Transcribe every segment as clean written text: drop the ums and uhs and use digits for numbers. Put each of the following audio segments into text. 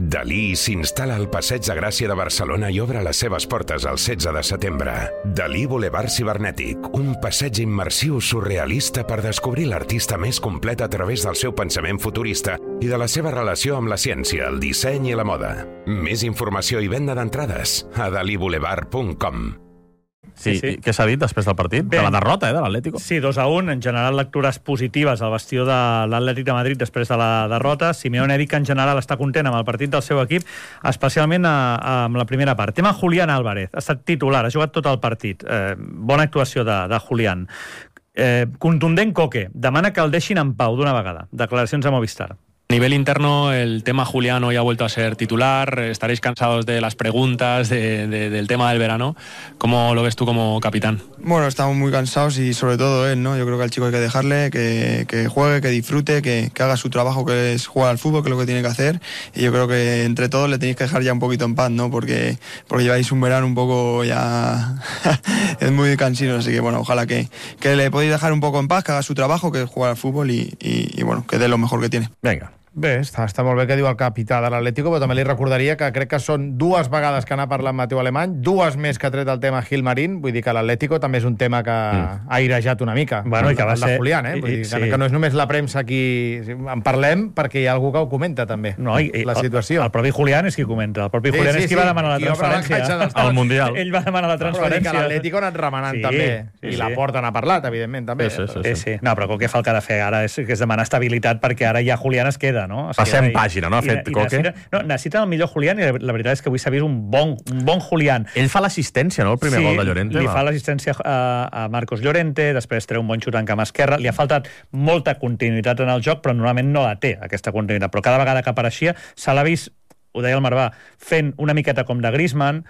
Dalí s'instal·la al Passeig de Gràcia de Barcelona i obre les seves portes el 16 de setembre. Dalí Boulevard Cibernètic, un passeig immersiu surrealista per descobrir l'artista més complet a través del seu pensament futurista i de la seva relació amb la ciència, el disseny i la moda. Més informació i venda d'entrades a daliboulevard.com. Sí. Què s'ha dit després del partit? De la derrota, de l'Atlético? Sí, 2-1. En general, lectures positives al bastió de l'Atlètic de Madrid després de la derrota. Simeone ha dit que en general està content amb el partit del seu equip, especialment amb la primera part. Tema Julián Álvarez. Ha estat titular, ha jugat tot el partit. Bona actuació de Julián. Contundent Coque. Demana que el deixin en pau d'una vegada. Declaracions a Movistar. A nivel interno, el tema Julián hoy ha vuelto a ser titular. Estaréis cansados de las preguntas, del tema del verano. ¿Cómo lo ves tú como capitán? Bueno, estamos muy cansados y sobre todo él, ¿no? Yo creo que al chico hay que dejarle, que juegue, que disfrute, que haga su trabajo, que es jugar al fútbol, que es lo que tiene que hacer. Y yo creo que entre todos le tenéis que dejar ya un poquito en paz, ¿no? Porque lleváis un verano un poco ya... es muy cansino, así que bueno, ojalá que le podéis dejar un poco en paz, que haga su trabajo, que es jugar al fútbol y bueno, que dé lo mejor que tiene. Venga. Bé, està molt bé que diu el capità de l'Atlético, però també li recordaria que crec que són 2 vegades que n'ha parlat Mateu Alemany, 2 més que ha tret el tema Gilmarín, vull dir que l'Atlético també és un tema que ha airejat una mica. Bueno, i que va ser... Julián, vull dir que no és només la premsa qui... En parlem perquè hi ha algú que ho comenta, també, la situació. El propi Julián és qui comenta. El propi Julián és qui va demanar la transferència al Mundial. Ell va demanar la transferència. Però dir que l'Atlético ha anat remenant també. I la Porta n'ha parlat, evidentment, també. Sí. No, però el que fa el que ha de fer ara és demanar estabilitat, perquè ara ja Julián es queda, no? Passem pàgina, no? Ha fet Coque. Necessiten el millor Julián i la veritat és que avui s'ha vist un bon Julián. Ell fa l'assistència, no? El primer gol de Llorente. Li fa l'assistència a Marcos Llorente, després treu un bon xut en cama esquerra. Li ha faltat molta continuïtat en el joc, però normalment no la té, aquesta continuïtat. Però cada vegada que apareixia se l'ha vist, ho deia el Marvà, fent una miqueta com de Griezmann,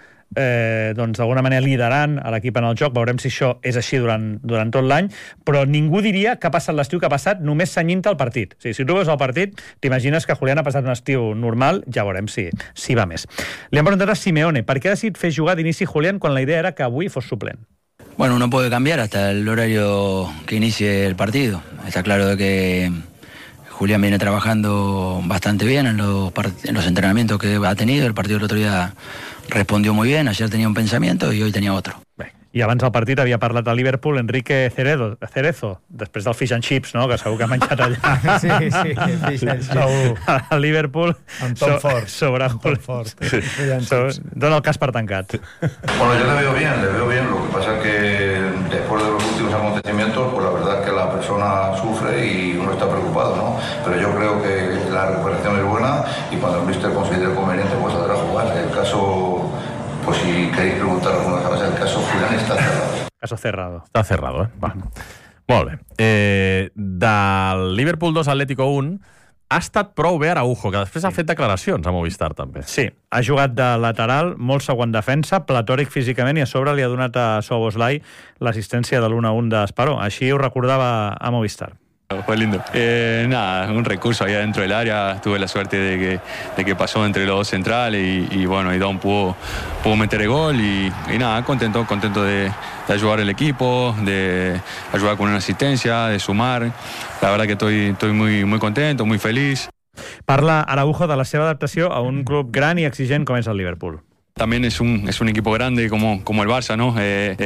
doncs d'alguna manera liderant a l'equip en el joc. Veurem si això és així durant tot l'any, però ningú diria que ha passat l'estiu que ha passat només cenyint-te el partit. Si tu veus el partit, t'imagines que Julián ha passat un estiu normal, ja veurem si va més. Li han preguntat a Simeone per què ha decidit fer jugar d'inici Julián quan la idea era que avui fos suplent. Bueno, uno puede cambiar hasta el horario que inicie el partido. Está claro de que Julián viene trabajando bastante bien en los entrenamientos que ha tenido. El partido del otro día respondió muy bien. Ayer tenía un pensamiento y hoy tenía otro. I abans del partit havia parlat a Liverpool Enrique Cerezo, després del fish and chips, no? Que segur que ha menjat allà. Sí, fish and chips. A Liverpool amb Tom Ford. Sobre Tom Ford. Dona el cas per tancat. Bueno, yo le veo bien. Lo que pasa es que después de los últimos acontecimientos, pues la verdad es que la persona sufre y uno está preocupado, ¿no? Pero yo creo que la recuperación es buena y cuando el míster considere conveniente, pues saldrá a jugar. El caso... Pues si queréis preguntar alguna cosa, el caso Julián está cerrado. Caso cerrado. Està cerrado, Va. Molt bé. Del Liverpool 2 Atlético 1 ha estat prou bé Araujo, que després ha fet declaracions a Movistar, també. Sí, ha jugat de lateral, molt segon defensa, platòric físicament, i a sobre li ha donat a Szoboszlai l'assistència de l'1-1 d'Esparó. Així ho recordava a Movistar. Fue lindo. Nada, un recurso ahí adentro del área. Tuve la suerte de que pasó entre los dos centrales y bueno, y Don pudo meter el gol y nada, contento de ayudar al equipo, de ayudar con una asistencia, de sumar. La verdad que estoy muy contento, muy feliz. Parla Araujo de la seva adaptació a un club gran i exigent com és el Liverpool. También es un equipo grande como el Barça, ¿no?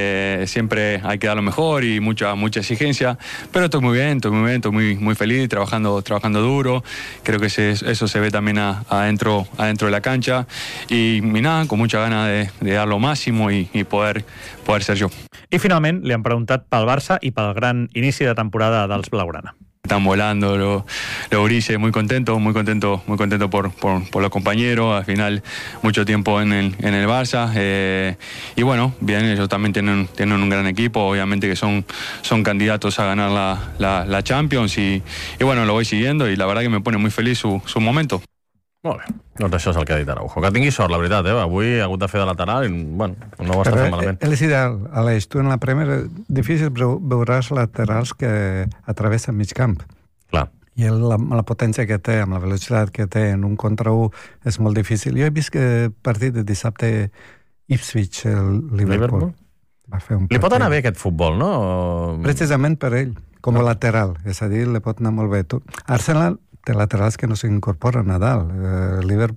Siempre hay que dar lo mejor y mucha exigencia, pero estoy muy bien, estoy muy feliz, trabajando duro. Creo que eso se ve también adentro de la cancha y nada, con mucha ganas de dar lo máximo y poder ser yo. I finalment li han preguntat pel Barça i pel gran inici de temporada dels Blaugrana. Están volando los grises, muy contento por los compañeros, al final mucho tiempo en el Barça, y bueno, bien, ellos también tienen un gran equipo, obviamente que son candidatos a ganar la Champions y bueno, lo voy siguiendo y la verdad que me pone muy feliz su momento. Molt bé, doncs això és el que ha dit Araujo. Que tingui sort, la veritat, avui ha hagut de fer de lateral i, bueno, no ho està fent malament. Él es ideal, Aleix, tu en la Premier difícil veuràs laterals que atravessen mig camp. Clar. I la potència que té, amb la velocitat que té en un contra un, és molt difícil. Jo he vist que partit de dissabte Ipswich, el Liverpool. Va fer un li pot anar bé aquest futbol, no? Precisament per ell, com a lateral. És a dir, li pot anar molt bé. Arsenal té laterals que no s'incorporen a dalt. Liverpool